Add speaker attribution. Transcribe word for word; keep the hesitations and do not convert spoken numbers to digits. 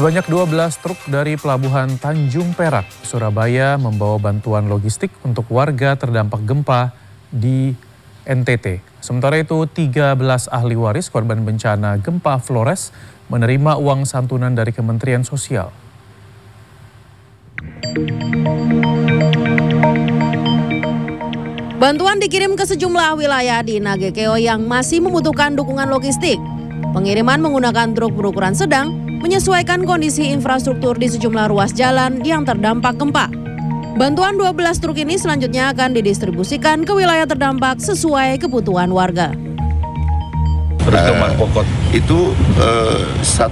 Speaker 1: Sebanyak dua belas truk dari Pelabuhan Tanjung Perak, Surabaya membawa bantuan logistik untuk warga terdampak gempa di N T T. Sementara itu, tiga belas ahli waris korban bencana gempa Flores menerima uang santunan dari Kementerian Sosial.
Speaker 2: Bantuan dikirim ke sejumlah wilayah di Nagekeo yang masih membutuhkan dukungan logistik. Pengiriman menggunakan truk berukuran sedang menyesuaikan kondisi infrastruktur di sejumlah ruas jalan yang terdampak gempa. Bantuan dua belas truk ini selanjutnya akan didistribusikan ke wilayah terdampak sesuai kebutuhan warga.
Speaker 3: Perhitungan pokok
Speaker 4: itu uh,